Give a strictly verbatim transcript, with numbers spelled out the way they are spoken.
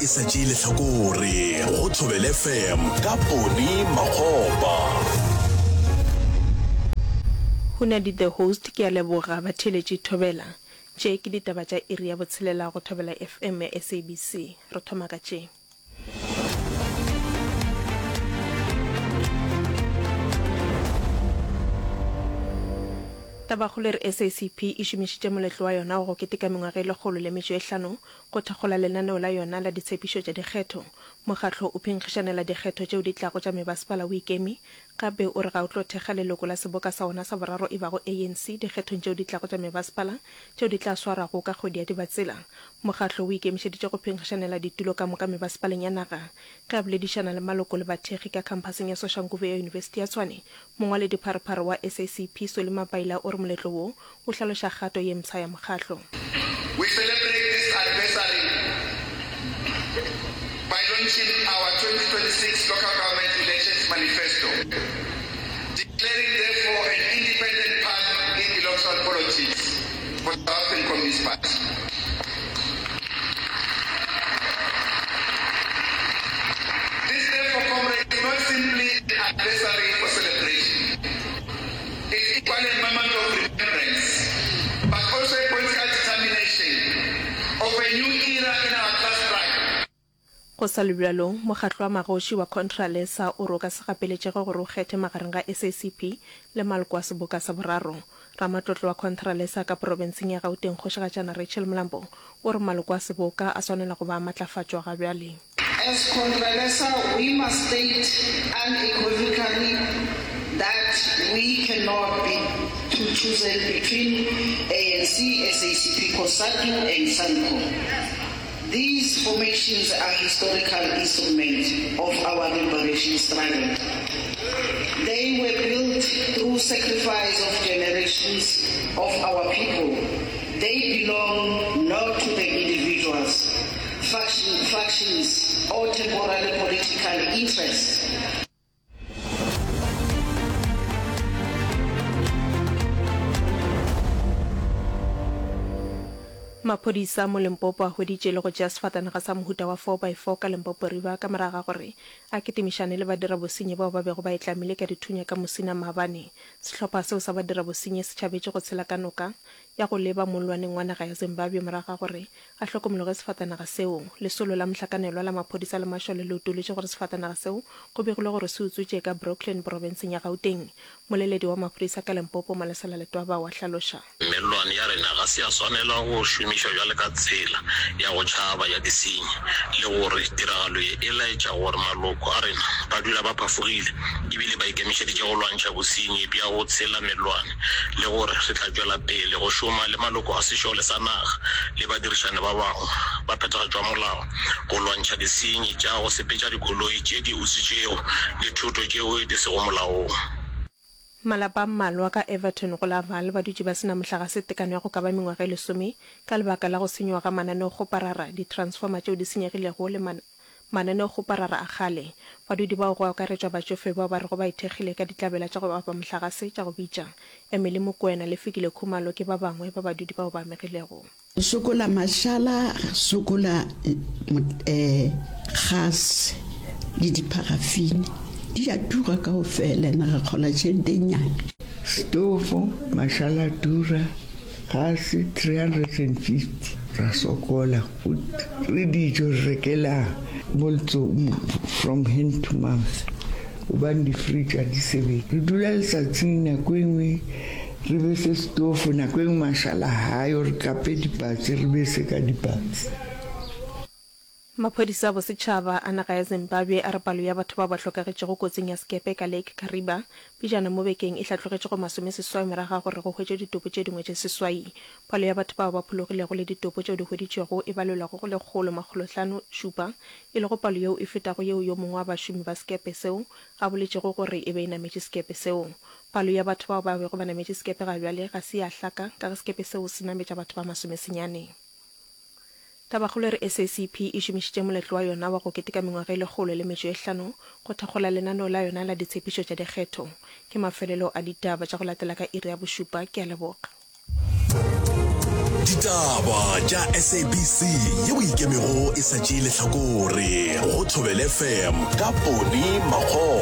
e sa tšee lehlakore go Thobela F M ka Poni Makgopa. Huna di the host ke a leboga ba theletše Thobela. Tše ke ditaba tša iri ya botshelela go Thobela F M ya S A B C. Re thoma ka tše. Tabagolo re S A C P e šomišitše moletlo wa yona go keteka mengwaga e lekgolo le metšo e hlano go thakgola lenaneo la yona la ditshepišo tša dikgetho. Mokgatlo o phenkgišanela dikgetho tšeo di tlago tša mebasepala o ikeme gape o re ga o tlo thekga leloko la seboka sa ona sa boraro e bago A N C dikgethong tšeo di tlago tša mebasepala tšeo di tla swarago ka kgwedi ya Dibatsela. Mokgatlo o ikemišeditše go phenkgišanela ditulo ka moka mebasepaleng ya naga ge a boledišana le maloko le bathekgi ka khampaseng ya Soshanguve ya University ya Tshwane. Mongwaledi pharephare wa S A C P Solima Paila o re moletlo wo o hlaloša kgato ye msa ya mokgatlo. We celebrate this anniversary by launching our twenty twenty-six local government elections manifesto, declaring therefore an independent part in electoral politics for the South African Communist Party. This therefore, comrade, is not simply an anniversary for celebration. It's equally a moment of remembrance, but also a political determination of a new era in our class struggle. Go sa lebjalo mokgatlo wa magoši wa Contralesa o roka se gapeletšege gore o kgethe magareng ga S A C P le maloko a seboka sa boraro. Ramatlotlo wa Contralesa ka provinseng ya Gauteng Kgošigatšana Rachel Mlambo o re maloko a seboka a swanela go ba matlafatšwa ga bjale. As Contralesa, we must state unequivocally that we cannot be chosen between A N C, S A C P, COSATU and SANCO. These formations are historical instruments of our liberation struggle. They were built through sacrifice of generations of our people. They belong not to the individuals, faction, factions, or temporary political interests. Maphodisa mo Limpopo a hweditše le go tšea sefatanaga sa mohuta wa four by four ka Limpopo River ka moraga gore a ketemišane le badira bosenyi bao ba bego ba itlamile ka dithunya ka Mosina Maabane. Sehlopha seo sa badira bosenyi se tšhabetše go tshela ka noka ya go leba molwaneng wa naga ya Zimbabwe moraga gore a hlokomologe sefatanaga seo. Lesolo la mohlakanelwa la maphodisa le mašole le utoletše gore sefatanaga seo go begile gore se utswetše ka Brooklyn provinseng ya Gauteng. Moleledi wa maphodisa ka Limpopo Malesela Letwaba wa hlaloša. Melwane ya rena ga se ya swanela go šomiša bjale ka tsela ya go tšhaba ya disenyi le gore tiragalo ye e laetša gore maloko a rena ba dula ba phafogile ebile ba ikemišeditše go lwantšha bosenyi bja go tshela melwane le gore re tla tšwela pele go šoma le maloko a sešole sa naga le badirišane ba bangwe ba phethagatšwa molao go lwantšha disenyi tša go sepetša dikoloi tše di utswitšego le thuto tšeo di sego molaong. Malapa mmalwa ka Everton go la Vaal ba dutše ba sena mohlagase tekano ya go ka ba mengwaga e lesome ka lebaka la go senywa ga mananeo go parara di-transformer tšeo di senyegilego le mananeo go parara a gale. Badudi bao go akaretšwa batšofe bao ba rego ba ithekgile ka ditlabela tša go bapa mohlagase tša go bitša. Emily Mokoena le Fikile Khumalo ke ba bangwe ba badudi bao ba amegilego. Sokola mashala, sokola eh, gas le diparafine. Di a tura ka o fela na ga kgola tšente nyane. Stofo, mashala tura, gasi three hundred fifty. Ra sokola food. Re dijo rekela molto from hand to mouth. Ubandi fridge a di sebe. Re dula letsatsing nako engwe re bese stofo nako engwe mashala hayo re kape dipatsi re bese ka dipatsi. Maphodisa bo setšhaba a naga ya Zimbabwe a re palo ya batho ba ba hlokagetše go kotsing ya sekepe ka Lake Kariba pejana mo bekeng e hlatlogetše go masome seswai moraga gore go hwetše ditopo tše dingwe tše seswai. Palo ya batho bao ba phologilego le ditopo tšeo di hweditšego e balelwago go lekgolo makgolo hlano šupa e le go palo yeo e fetago yeo yo mongwe wa bašomi ba sekepe seo ga boletšego gore e be e nametše sekepe seo. Palo ya batho bao ba bego ba nametše sekepe ga bjale ga se ya hlaka ka ge sekepe seo se nametša batho ba masome senyane. Tabagolo re S A C P e šomišitše moletlo wa yona wa go keteka mengwaga e lekgolo le metšo e hlano go thakgola lenaneo la yona la ditshepišo tša dikgetho. Ke mafelelo a ditaba tša go latela ka iri ya bošupa ke a leboga. ditaba tša S A B C yeo ikemego e sa tšee lehlakore go Thobela F M ka Poni Makgotla.